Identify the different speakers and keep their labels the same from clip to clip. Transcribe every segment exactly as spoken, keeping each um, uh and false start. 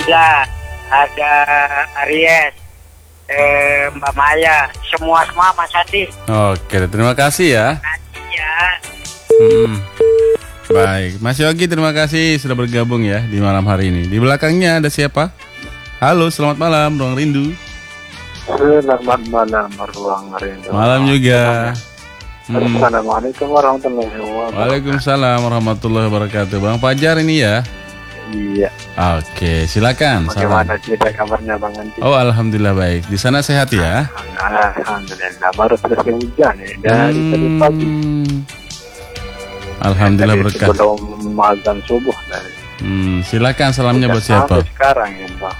Speaker 1: Nabila, ada Aries, eh, Mbak Maya, semua semua Mas Adi.
Speaker 2: Oke, terima kasih ya.
Speaker 1: Ya.
Speaker 2: Hmm. Baik, Mas Yogi terima kasih sudah bergabung ya di malam hari ini. Di belakangnya ada siapa? Halo, selamat malam, Ruang Rindu.
Speaker 3: Selamat malam, Ruang Rindu.
Speaker 2: Malam juga. Hmm.
Speaker 3: Assalamualaikum warahmatullahi wabarakatuh.
Speaker 2: Waalaikumsalam warahmatullahi wabarakatuh. Bang Fajar ini ya?
Speaker 3: Iya.
Speaker 2: Oke, silakan.
Speaker 3: Bagaimana cerita kabarnya Bang Andi?
Speaker 2: Oh, alhamdulillah baik. Di sana sehat ya?
Speaker 3: Alhamdulillah. Baru selesai hujan ya dari
Speaker 2: Hmm.
Speaker 3: tadi pagi.
Speaker 2: Alhamdulillah
Speaker 3: Dari
Speaker 2: berkah.
Speaker 3: sebelum azan subuh dari.
Speaker 2: Hmm, silakan salamnya buat
Speaker 3: Sampai
Speaker 2: siapa?
Speaker 3: sekarang ya Bang.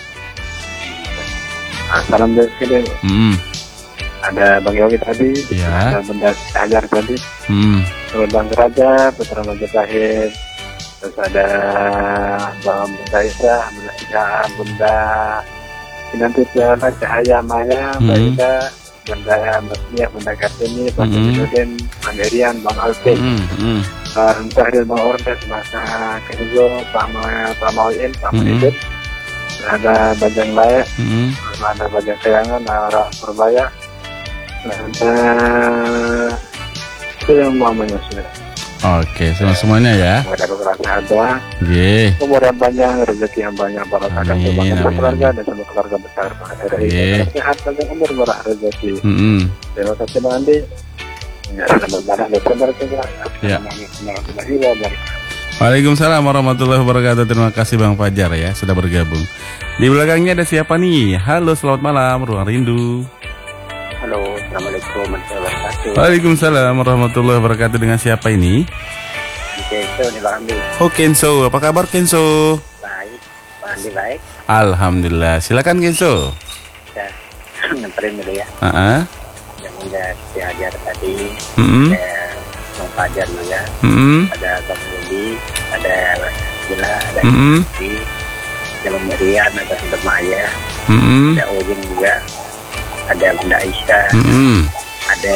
Speaker 3: Nah, salam dari sini.
Speaker 2: Hmm.
Speaker 3: Ada Bang Yogi tadi,
Speaker 2: Ya.
Speaker 3: ada Bunda Hajar tadi,
Speaker 2: Hmm.
Speaker 3: terus Bang Raja, Putra Majapahit, terus ada Bang Bunda Isa, Bunda Isa, Bunda Kinanti Tiara, Cahaya Maya, Mbak
Speaker 2: Hmm.
Speaker 3: Ida, Bunda Mbak Bunda Kartini, Bang
Speaker 2: Hmm.
Speaker 3: Nudin, Bang Erian, Bang Alvin,
Speaker 2: Hmm. Hmm.
Speaker 3: Bang Tahril, Bang Ordes, Masa Kenzo, Pak Ma- Pak Mauin, Pak
Speaker 2: Hmm.
Speaker 3: Maidit, ada Bajang Layak,
Speaker 2: Hmm.
Speaker 3: ada Bajang Sayangan, ada Purbaya, ada itu yang mamanya sudah.
Speaker 2: Oke, semua semuanya ya.
Speaker 3: Ada kekerasan doa,
Speaker 2: Ye.
Speaker 3: umur yang panjang, rezeki yang banyak, barokah dan
Speaker 2: Amin,
Speaker 3: kebahagiaan
Speaker 2: amin,
Speaker 3: keluarga
Speaker 2: amin.
Speaker 3: dan semua keluarga besar. Ada
Speaker 2: Ye.
Speaker 3: sehat, panjang umur, barokah rezeki.
Speaker 2: Hmm.
Speaker 3: Terima kasih Bang Andi. Ya, selamat malam Desember juga.
Speaker 2: Ya.
Speaker 3: Assalamualaikum warahmatullahi wabarakatuh.
Speaker 2: Waalaikumsalam warahmatullahi wabarakatuh. Terima kasih Bang Fajar ya sudah bergabung. Di belakangnya ada siapa nih? Halo, selamat malam, Ruang Rindu.
Speaker 3: Halo, assalamualaikum warahmatullahi wabarakatuh.
Speaker 2: Waalaikumsalam warahmatullahi wabarakatuh. Dengan siapa ini?
Speaker 3: Oke, so ini Bang Andi.
Speaker 2: Oh, Kenzo. Apa kabar Kenzo?
Speaker 3: Baik, Bang Andi baik.
Speaker 2: Alhamdulillah. Silakan Kenzo.
Speaker 3: Ya, nganterin dulu ya.
Speaker 2: Heeh.
Speaker 3: Yang udah diajar tadi.
Speaker 2: Heeh.
Speaker 3: Ya, Bang Fajar juga.
Speaker 2: Heeh.
Speaker 3: Ada Bang Yudi, ada Gila, ada
Speaker 2: Mm-mm.
Speaker 3: Yudi, ada Bang Marian, ada Bunda Maya,
Speaker 2: Heeh.
Speaker 3: ada Ujung juga, ada Bunda Aisyah,
Speaker 2: Heeh.
Speaker 3: ada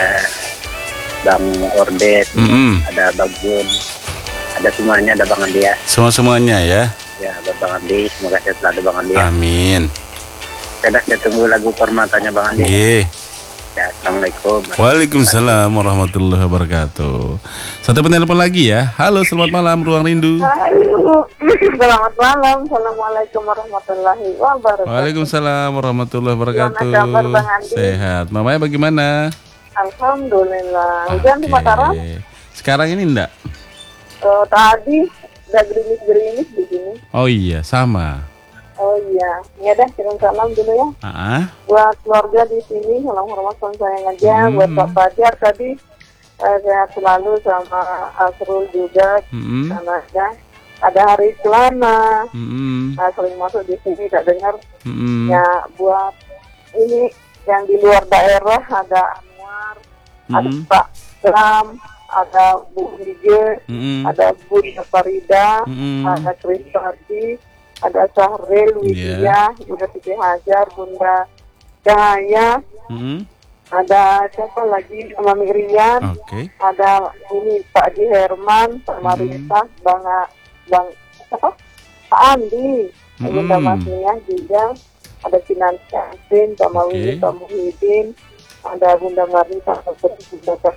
Speaker 3: Bang Ordes,
Speaker 2: Heeh.
Speaker 3: ada Bang Jun, ada semuanya, ada Bang Andi ya.
Speaker 2: Semua semuanya ya.
Speaker 3: Ya, buat Bang Andi, semoga sehat selalu Bang Andi ya.
Speaker 2: Amin.
Speaker 3: Sudah saya tunggu lagu permatanya Bang Andi.
Speaker 2: Ye.
Speaker 3: Ya, Assalamualaikum.
Speaker 2: Waalaikumsalam warahmatullahi wabarakatuh. Satu penelpon lagi ya. Halo, selamat malam Ruang Rindu.
Speaker 4: Halo, selamat malam. Assalamualaikum warahmatullahi wabarakatuh.
Speaker 2: Waalaikumsalam warahmatullahi wabarakatuh.
Speaker 4: Gimana kabar, Bang Andi?
Speaker 2: Sehat. Mamanya bagaimana?
Speaker 4: Alhamdulillah. Hujan di
Speaker 2: Oke.
Speaker 4: Mataram?
Speaker 2: Sekarang ini enggak?
Speaker 4: Eh, tadi udah gerimis-gerimis di sini.
Speaker 2: Oh iya, sama.
Speaker 4: Oh iya, ya dah kirim salam dulu ya.
Speaker 2: Ah,
Speaker 4: Buat keluarga di sini, salam hormat salam sayang aja.
Speaker 2: Hmm.
Speaker 4: Buat Pak Fajar tadi, eh, sehat selalu sama Asrul juga.
Speaker 2: mm,
Speaker 4: Sama aja. Ada Hari Selana.
Speaker 2: mm,
Speaker 4: Nah, sering masuk di sini, tak dengar.
Speaker 2: mm,
Speaker 4: Ya, buat ini yang di luar daerah ada Anwar, ada
Speaker 2: Mm.
Speaker 4: Pak Ram, ada Bu Hige,
Speaker 2: mm,
Speaker 4: ada Bu Farida,
Speaker 2: Mm.
Speaker 4: ada Kristardi, ada Sahril, Widya, Bunda Siti Hajar, Bunda Cahaya,
Speaker 2: mm.
Speaker 4: ada siapa lagi, Mami Rian,
Speaker 2: Oke.
Speaker 4: ada ini Pak Ji Herman, Pak Marita, Bang Bang apa? Pak Andi, Bunda
Speaker 2: Mm.
Speaker 4: Mas Nia juga, ada Kinan Syafin, Pak Mawini,
Speaker 2: Oke.
Speaker 4: Pak Muhyiddin, ada Bunda Marita, Bunda